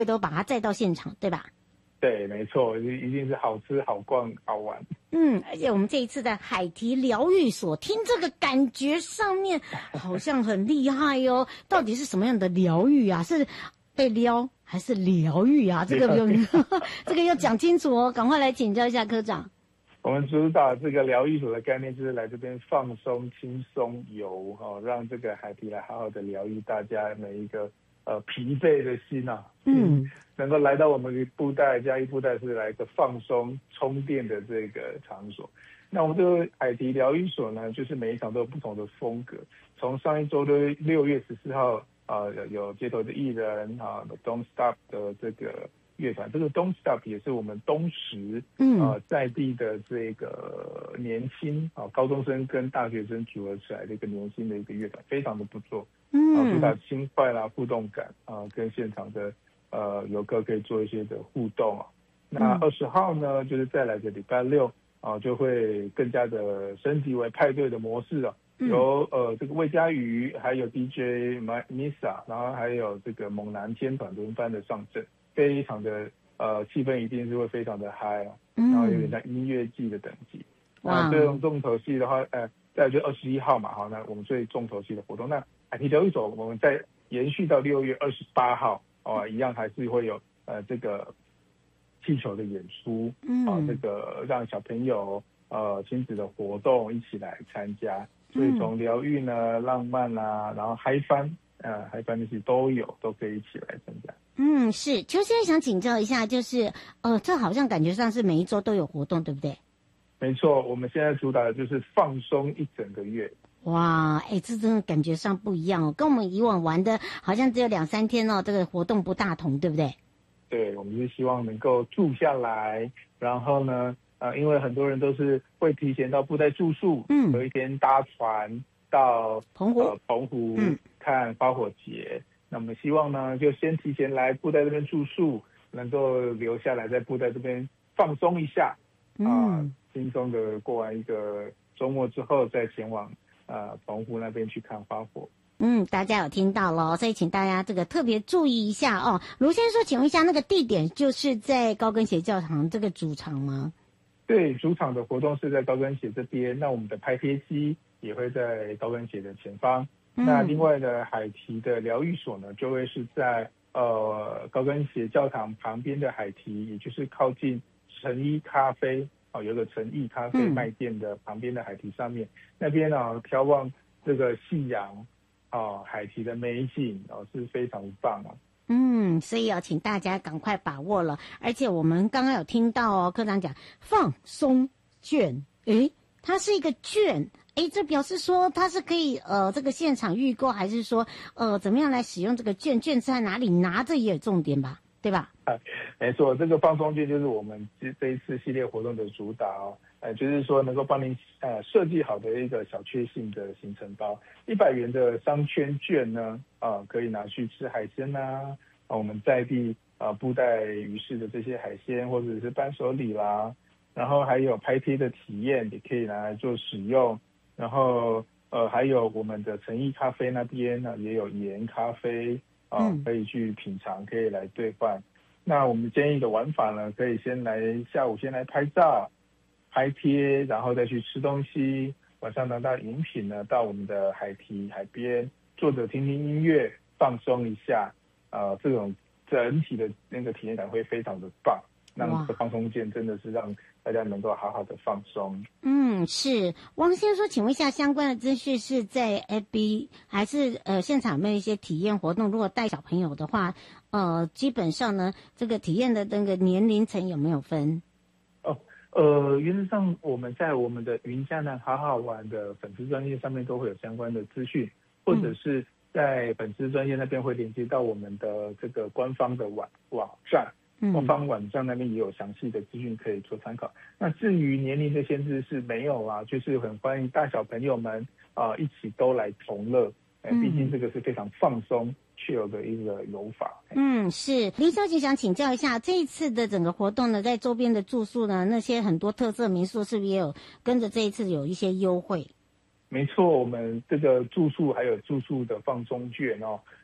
都把它载到现场，对吧？ 对，没错，一定是好吃、好逛、好玩。 而且我们这一次的海堤疗愈所，听这个感觉上面好像很厉害哦。到底是什么样的疗愈啊？是被撩还是疗愈啊？这个这个要讲清楚哦。赶快来请教一下科长。 我们主导这个疗愈所的概念，就是来这边放松、轻松游，让这个海堤来好好的疗愈大家每一个疲惫的心啊。能够来到我们布袋嘉义布袋是来一个放松充电的这个场所。那我们这个海堤疗愈所呢，就是每一场都有不同的风格。从上一周的6月14号有街头的艺人Don't Stop 的这个乐团，这个 Don't Stop 也是我们东石在地的这个年轻高中生跟大学生组合起来的一个年轻的一个乐团，非常的不错。主打轻快啦、互动感跟现场的游客可以做一些的互动那20号呢，就是再来个礼拜六就会更加的升级为派对的模式由这个魏佳瑜还有 DJ Misa， 然后还有这个猛男天团轮番的上阵，非常的气氛一定是会非常的嗨然后有点像音乐季的等级。那这种重头戏的话，再来就21号嘛那我们最重头戏的活动，那海堤疗愈所我们再延续到6月28号一样还是会有这个气球的演出这个让小朋友亲子的活动一起来参加。所以从疗愈呢、浪漫然后嗨翻那些都可以一起来参加。 是。就现在想请教一下，就是这好像感觉上是每一周都有活动，对不对？ 没错，我们现在主打的就是放松一整个月。 哇，这真的感觉上不一样跟我们以往玩的好像只有2-3天这个活动不大同，对不对？ 对，我们是希望能够住下来，然后呢因为很多人都是会提前到布袋住宿，有一天搭船到澎湖看花火节。那我们希望呢，就先提前来布袋这边住宿，能够留下来在布袋这边放松一下，轻松的过完一个周末之后，再前往澎湖那边去看花火。 大家有听到咯，所以请大家这个特别注意一下卢先生说，请问一下，那个地点就是在高跟鞋教堂这个主场吗？ 对，主场的活动是在高跟鞋这边，那我们的拍贴机也会在高跟鞋的前方。那另外的海堤的疗愈所呢，就会是在高跟鞋教堂旁边的海堤，也就是靠近诚一咖啡有个诚意咖啡卖店的旁边的海堤上面，那边眺望这个夕阳海堤的美景是非常棒所以请大家赶快把握了。而且我们刚刚有听到科长讲放松券，它是一个券，这表示说它是可以这个现场预购，还是说怎么样来使用这个券？券是在哪里拿？这也有重点吧，对吧？ 没错，这个放松券就是我们这一次系列活动的主打就是说能够帮您设计好的一个小确幸的行程包，100元的商圈券呢可以拿去吃海鲜我们在地布袋鱼市的这些海鲜，或者是伴手礼啦，然后还有拍贴的体验也可以拿来做使用，然后还有我们的诚意咖啡那边呢也有盐咖啡可以去品尝，可以来兑换。那我们建议的玩法呢，可以下午先来拍照拍贴，然后再去吃东西，晚上拿到饮品呢到我们的海堤海边坐着听听音乐放松一下这种整体的那个体验感会非常的棒，那这个放松券真的是让大家能够好好的放松。 是。王先生说，请问一下，相关的资讯是在 FB 还是现场有没有一些体验活动？如果带小朋友的话基本上呢这个体验的那个年龄层有没有分？ 原则上我们在我们的云嘉南好好玩的粉丝专页上面都会有相关的资讯，或者是在粉丝专页那边会连接到我们的这个官方的网站，官方网站那边也有详细的资讯可以做参考。那至于年龄的限制是没有就是很欢迎大小朋友们一起都来同乐，毕竟这个是非常放松chill的一个游法。 是。林小姐想请教一下，这一次的整个活动呢，在周边的住宿呢，那些很多特色民宿是不是也有跟着这一次有一些优惠？ 没错，我们这个住宿还有住宿的放松券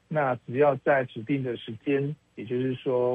那只要在指定的时间，也就是说